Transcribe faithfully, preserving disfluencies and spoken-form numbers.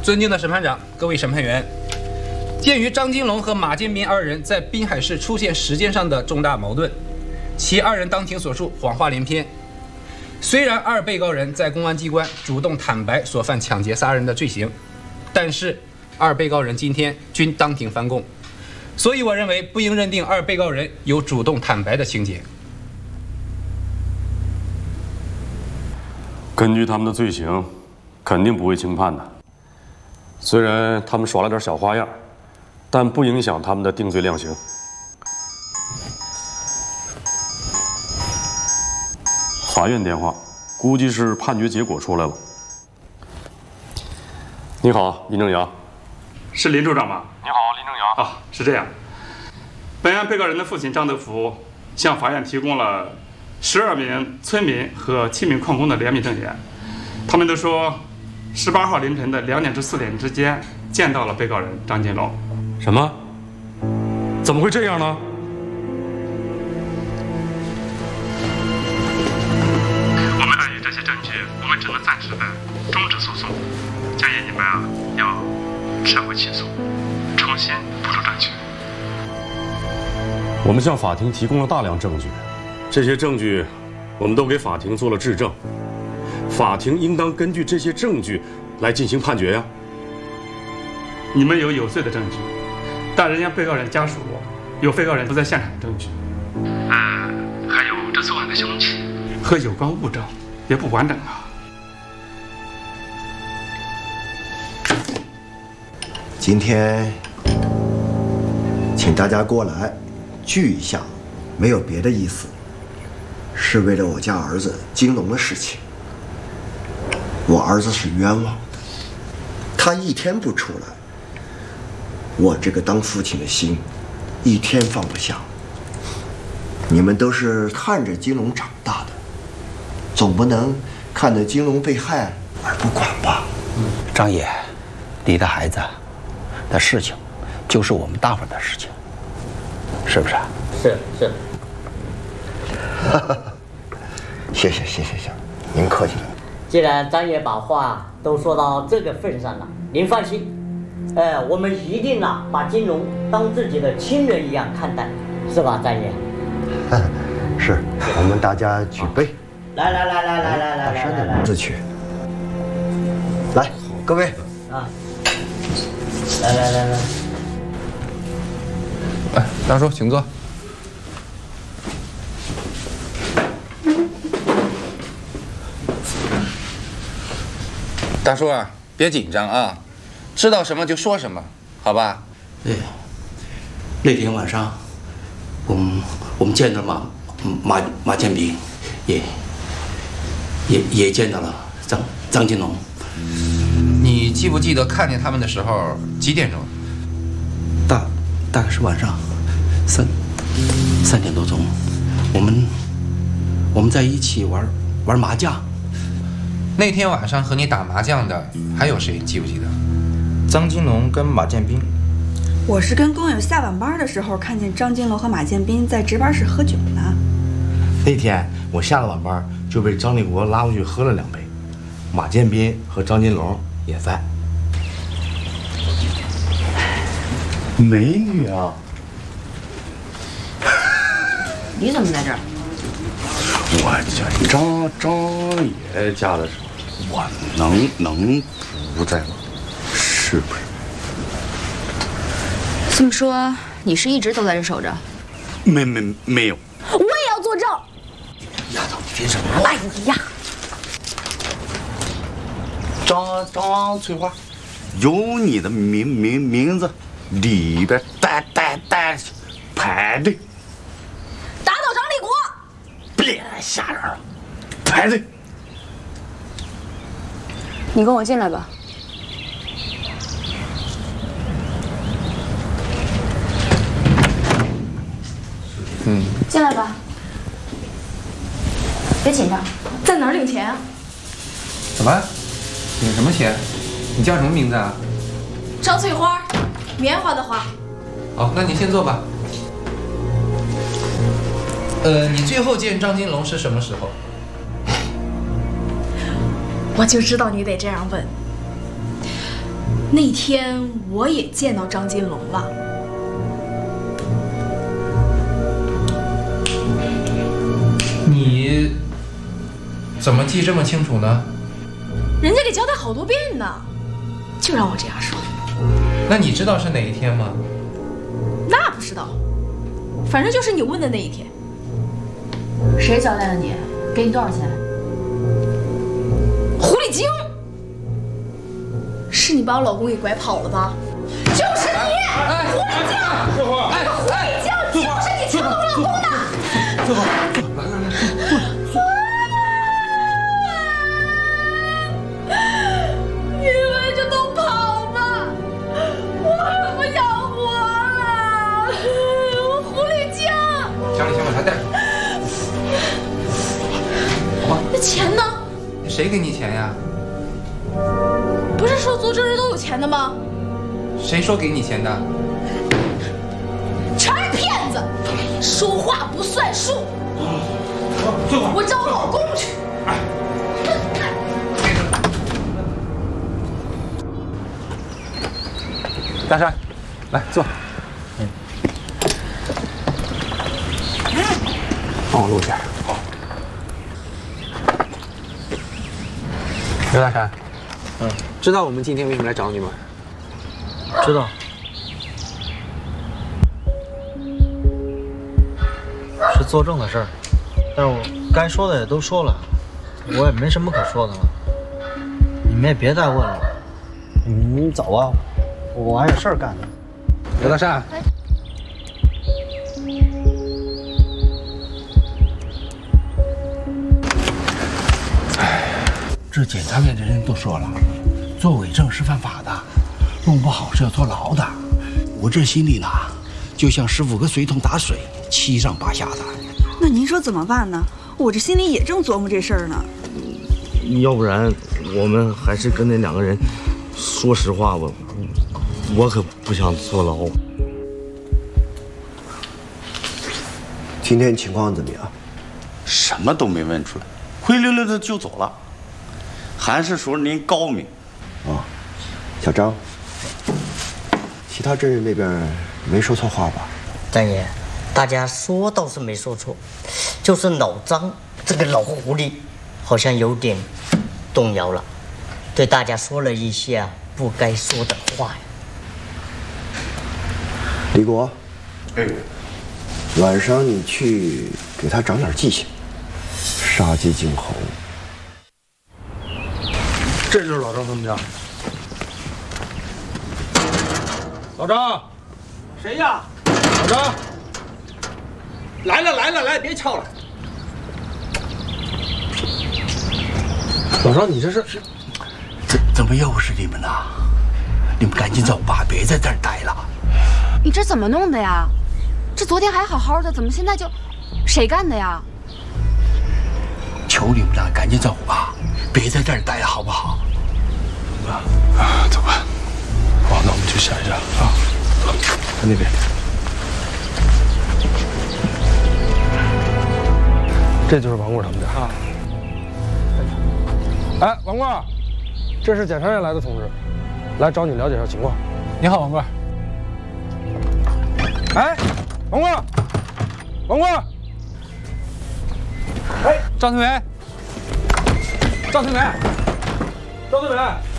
尊敬的审判长，各位审判员，鉴于张金龙和马建斌二人在滨海市出现时间上的重大矛盾，其二人当庭所述谎话连篇。虽然二被告人在公安机关主动坦白所犯抢劫杀人的罪行，但是二被告人今天均当庭翻供，所以我认为不应认定二被告人有主动坦白的情节。 根据他们的罪行，肯定不会轻判的。虽然他们耍了点小花样，但不影响他们的定罪量刑。法院电话，估计是判决结果出来了。你好，林正阳。 是林处长吗？ 你好，林正阳。 啊，是这样。本案被告人的父亲张德福向法院提供了十二名村民和七名矿工的联名证言，他们都说，十八号凌晨的两点至四点之间见到了被告人张金龙。 什么？怎么会这样呢？ 我们碍于这些证据，我们只能暂时的终止诉讼，建议你们啊要撤回起诉，重新补充证据。 我们向法庭提供了大量证据，这些证据我们都给法庭做了质证，法庭应当根据这些证据来进行判决呀。 你们有有罪的证据，但人家被告人家属有被告人不在现场的证据，呃，还有这作案的凶器和有关物证也不完整啊。 今天请大家过来聚一下，没有别的意思，是为了我家儿子金龙的事情。我儿子是冤枉的，他一天不出来，我这个当父亲的心一天放不下。你们都是看着金龙长大的，总不能看着金龙被害而不管吧？ 张爷，你的孩子的事情就是我们大伙的事情，是不是？ 是是。 谢谢谢谢谢谢，您客气了。 既然张爷把话都说到这个份上了，您放心，呃，我们一定啊把金龙当自己的亲人一样看待，是吧，张爷？ 是，我们大家举杯。 来来来来来来来来来来， 自取。来，各位啊，来来来来， 来，大叔，请坐。大叔啊，别紧张啊，知道什么就说什么，好吧？ 对，那天晚上，我们我们见到马马马建斌，也也也见到了张张金龙。 你记不记得看见他们的时候几点钟？ 大大概是晚上三三点多钟，我们我们在一起玩玩麻将。 那天晚上和你打麻将的还有谁？你记不记得？ 张金龙跟马建斌。 我是跟工友下晚班的时候，看见张金龙和马建斌在值班室喝酒呢。 那天我下了晚班，就被张立国拉过去喝了两杯。马建斌和张金龙也在。美女啊！ 你怎么在这儿？ 我家张张爷家的事，我能能不在吗？是不是？ 这么说，你是一直都在这守着？ 没没没有。 我也要作证。 丫头，你别什么乱？ 哎呀！ 张张翠花，有你的名名名字里边带带带排队。 打倒张立国！ 别吓人了，排队。 你跟我进来吧。 嗯， 进来吧，别紧张。在哪儿领钱啊？ 怎么？领什么钱？你叫什么名字啊？ 张翠花，棉花的花。 好，那你先坐吧。呃，你最后见张金龙是什么时候？ 我就知道你得这样问。 那天我也见到张金龙了。 你怎么记这么清楚呢？ 人家给交代好多遍呢，就让我这样说。 那你知道是哪一天吗？ 那不知道，反正就是你问的那一天。 谁交代的你？给你多少钱？ 狐狸精，是你把我老公给拐跑了吧？就是你，狐狸精！狐狸精，就是你抢走我老公的！ 坐好，坐，来来来，坐坐。 你们就都跑吧，我可不想活了！狐狸精！ 行了行了，他带走。 那钱呢？ 谁给你钱呀？ 不是说做这人都有钱的吗？ 谁说给你钱的？ 全是骗子，说话不算数。我找我老公去。 大山，来坐。嗯。帮我录一下。好。刘大山，嗯，知道我们今天为什么来找你吗？ 知道。是作证的事儿，但是我该说的也都说了，我也没什么可说的了。你们也别再问了，你们走啊，我还有事儿干呢。 刘大山。 这检察院的人都说了，做伪证是犯法的，弄不好是要坐牢的。我这心里呢，就像师傅给水桶打水，七上八下的。 那您说怎么办呢？我这心里也正琢磨这事儿呢。 要不然我们还是跟那两个人说实话吧，我可不想坐牢。 今天情况怎么样？ 什么都没问出来，灰溜溜的就走了。还是说您高明啊，小张，其他证人那边没说错话吧？ 张爷，大家说倒是没说错，就是老张这个老狐狸好像有点动摇了，对大家说了一些不该说的话呀。 李国，哎，晚上你去给他长点记性，杀鸡儆猴。 这就是老张他们家。老张， 谁呀？ 老张， 来了来了来，别敲了。 老张，你这是？ 怎怎么又是你们呢？你们赶紧走吧，别在这儿待了。 你这怎么弄的呀？这昨天还好好的，怎么现在就……谁干的呀？ 求你们了，赶紧走吧，别在这儿待了，好不好？ 啊，走吧。好，那我们去下一家啊。走，看那边。这就是王贵他们家啊。哎，王贵，这是检察院来的同志，来找你了解一下情况。 你好，王贵。 哎，王贵，王贵。 哎，赵推梅，赵推梅， 赵推梅。